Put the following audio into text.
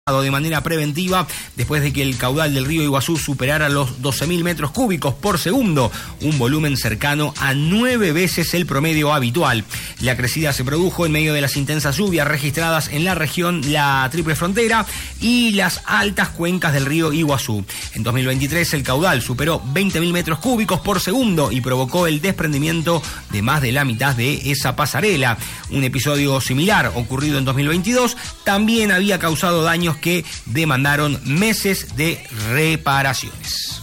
de manera preventiva después de que el caudal del río Iguazú superara los 12.000 metros cúbicos por segundo, un volumen cercano a 9 veces el promedio habitual. La crecida se produjo en medio de las intensas lluvias registradas en la región La Triple Frontera y las altas cuencas del río Iguazú. En 2023 el caudal superó 20.000 metros cúbicos por segundo y provocó el desprendimiento de más de la mitad de esa pasarela. Un episodio similar ocurrido en 2022 también había causado daños que demandaron meses de reparaciones.